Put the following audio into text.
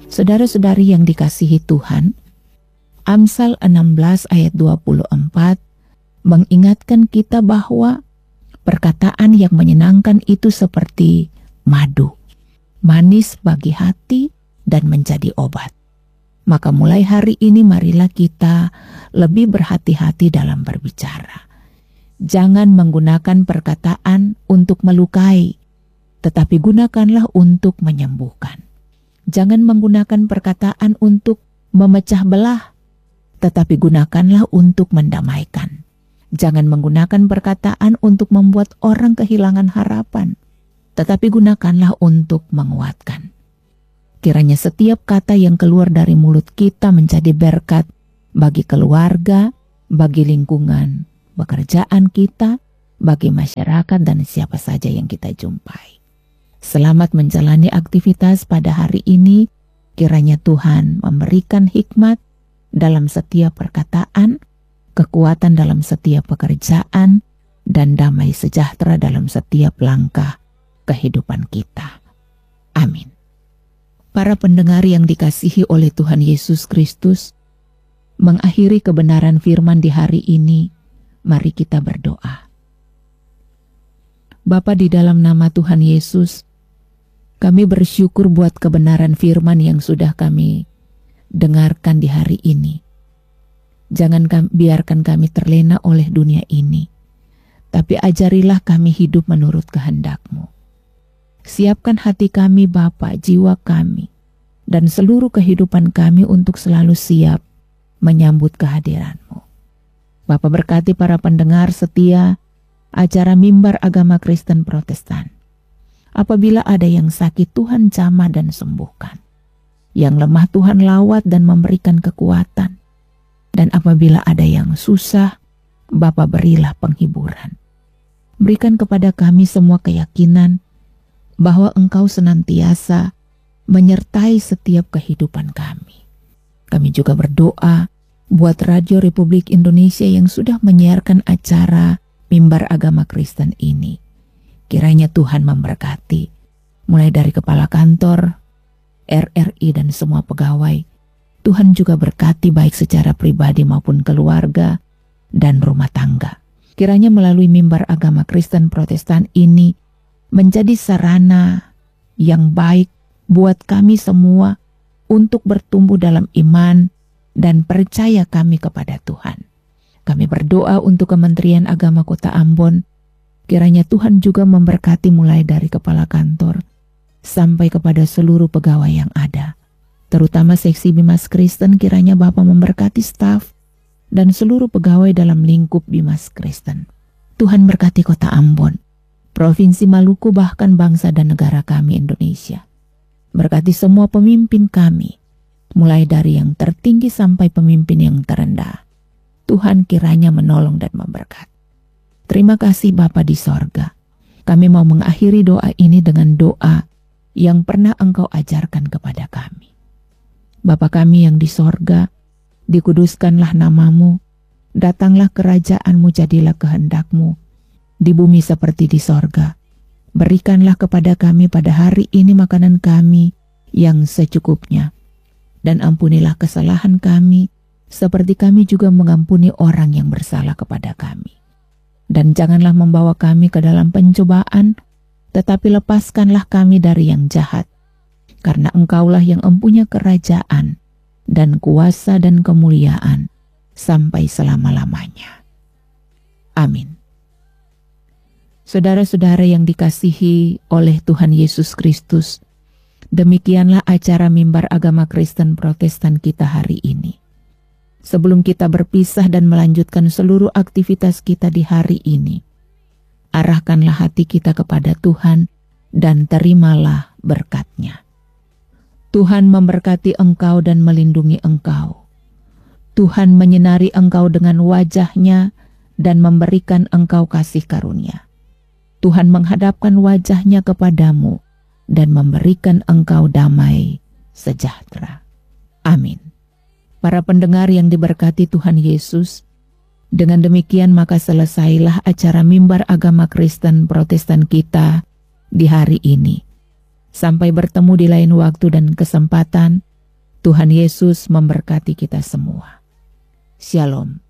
Saudara-saudari yang dikasihi Tuhan, Amsal 16 ayat 24 mengingatkan kita bahwa perkataan yang menyenangkan itu seperti madu, manis bagi hati dan menjadi obat. Maka mulai hari ini marilah kita lebih berhati-hati dalam berbicara. Jangan menggunakan perkataan untuk melukai, tetapi gunakanlah untuk menyembuhkan. Jangan menggunakan perkataan untuk memecah belah, tetapi gunakanlah untuk mendamaikan. Jangan menggunakan perkataan untuk membuat orang kehilangan harapan, tetapi gunakanlah untuk menguatkan. Kiranya setiap kata yang keluar dari mulut kita menjadi berkat bagi keluarga, bagi lingkungan, pekerjaan kita, bagi masyarakat dan siapa saja yang kita jumpai. Selamat menjalani aktivitas pada hari ini. Kiranya Tuhan memberikan hikmat dalam setiap perkataan, kekuatan dalam setiap pekerjaan, dan damai sejahtera dalam setiap langkah kehidupan kita. Amin. Para pendengar yang dikasihi oleh Tuhan Yesus Kristus, mengakhiri kebenaran firman di hari ini, mari kita berdoa. Bapa, di dalam nama Tuhan Yesus, kami bersyukur buat kebenaran firman yang sudah kami dengarkan di hari ini. Jangan biarkan kami terlena oleh dunia ini, tapi ajarilah kami hidup menurut kehendak-Mu. Siapkan hati kami Bapa, jiwa kami, dan seluruh kehidupan kami untuk selalu siap menyambut kehadiran-Mu. Bapa, berkati para pendengar setia acara Mimbar Agama Kristen Protestan. Apabila ada yang sakit, Tuhan jamah dan sembuhkan. Yang lemah, Tuhan lawat dan memberikan kekuatan. Dan apabila ada yang susah, Bapa, berilah penghiburan. Berikan kepada kami semua keyakinan bahwa Engkau senantiasa menyertai setiap kehidupan kami. Kami juga berdoa buat Radio Republik Indonesia yang sudah menyiarkan acara Mimbar Agama Kristen ini. Kiranya Tuhan memberkati, mulai dari kepala kantor, RRI dan semua pegawai. Tuhan juga berkati baik secara pribadi maupun keluarga dan rumah tangga. Kiranya melalui Mimbar Agama Kristen Protestan ini menjadi sarana yang baik buat kami semua untuk bertumbuh dalam iman dan percaya kami kepada Tuhan. Kami berdoa untuk Kementerian Agama Kota Ambon. Kiranya Tuhan juga memberkati mulai dari kepala kantor sampai kepada seluruh pegawai yang ada. Terutama seksi Bimas Kristen, kiranya Bapa memberkati staf dan seluruh pegawai dalam lingkup Bimas Kristen. Tuhan berkati Kota Ambon, Provinsi Maluku, bahkan bangsa dan negara kami Indonesia. Berkati semua pemimpin kami, mulai dari yang tertinggi sampai pemimpin yang terendah. Tuhan kiranya menolong dan memberkati. Terima kasih Bapa di sorga. Kami mau mengakhiri doa ini dengan doa yang pernah Engkau ajarkan kepada kami. Bapa kami yang di sorga, dikuduskanlah nama-Mu, datanglah kerajaan-Mu, jadilah kehendak-Mu, di bumi seperti di sorga. Berikanlah kepada kami pada hari ini makanan kami yang secukupnya. Dan ampunilah kesalahan kami, seperti kami juga mengampuni orang yang bersalah kepada kami. Dan janganlah membawa kami ke dalam pencobaan, tetapi lepaskanlah kami dari yang jahat. Karena Engkaulah yang empunya kerajaan, dan kuasa dan kemuliaan, sampai selama-lamanya. Amin. Saudara-saudara yang dikasihi oleh Tuhan Yesus Kristus, demikianlah acara Mimbar Agama Kristen Protestan kita hari ini. Sebelum kita berpisah dan melanjutkan seluruh aktivitas kita di hari ini, arahkanlah hati kita kepada Tuhan dan terimalah berkat-Nya. Tuhan memberkati engkau dan melindungi engkau. Tuhan menyinari engkau dengan wajah-Nya dan memberikan engkau kasih karunia. Tuhan menghadapkan wajah-Nya kepadamu dan memberikan engkau damai sejahtera. Amin. Para pendengar yang diberkati Tuhan Yesus, dengan demikian maka selesailah acara Mimbar Agama Kristen Protestan kita di hari ini. Sampai bertemu di lain waktu dan kesempatan, Tuhan Yesus memberkati kita semua. Shalom.